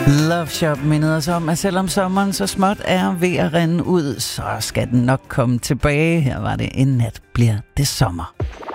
Love Shop mindede os om, at selvom sommeren så småt er ved at rinde ud, så skal den nok komme tilbage. Her var det En nat bliver det sommer.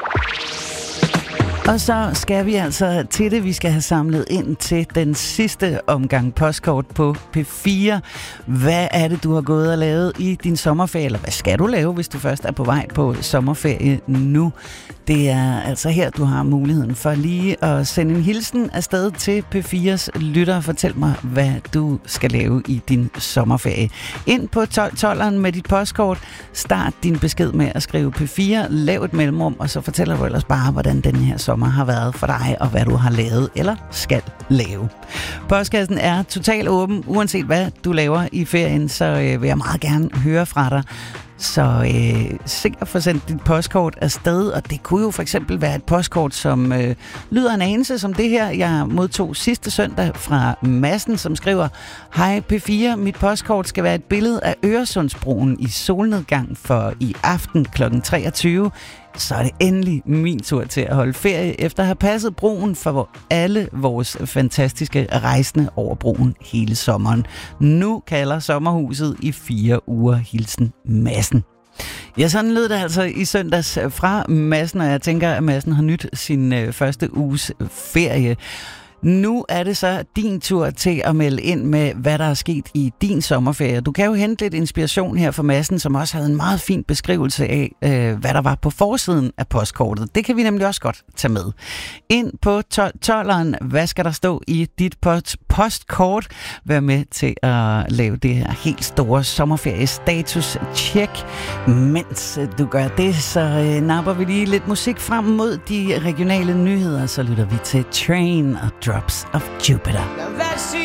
Og så skal vi altså til det. Vi skal have samlet ind til den sidste omgang postkort på P4. Hvad er det, du har gået og lavet i din sommerferie? Eller hvad skal du lave, hvis du først er på vej på sommerferie nu? Det er altså her, du har muligheden for lige at sende en hilsen afsted til P4's lytter og fortæl mig, hvad du skal lave i din sommerferie. Ind på 1212'eren med dit postkort. Start din besked med at skrive P4. Lav et mellemrum, og så fortæller du ellers bare, hvordan den her sommer har været for dig, og hvad du har lavet eller skal lave. Postkassen er totalt åben. Uanset hvad du laver i ferien, så vil jeg meget gerne høre fra dig. Så se at få sendt dit postkort afsted, og det kunne jo for eksempel være et postkort, som lyder en anelse som det her, jeg modtog sidste søndag fra Madsen, som skriver: Hej P4, mit postkort skal være et billede af Øresundsbroen i solnedgang, for i aften kl. 23. Så er det endelig min tur til at holde ferie, efter at have passet broen for alle vores fantastiske rejsende over broen hele sommeren. Nu kalder sommerhuset i 4 uger. Hilsen Madsen. Ja, sådan lød det altså i søndags fra Madsen, og jeg tænker, at Madsen har nyt sin første uges ferie. Nu er det så din tur til at melde ind med, hvad der er sket i din sommerferie. Du kan jo hente lidt inspiration her fra Madsen, som også havde en meget fin beskrivelse af, hvad der var på forsiden af postkortet. Det kan vi nemlig også godt tage med. Ind på 12'eren, hvad skal der stå i dit postkort? Vær med til at lave det her helt store sommerferie-status-check. Mens du gør det, så napper vi lige lidt musik frem mod de regionale nyheder, så lytter vi til Train og Drops of Jupiter.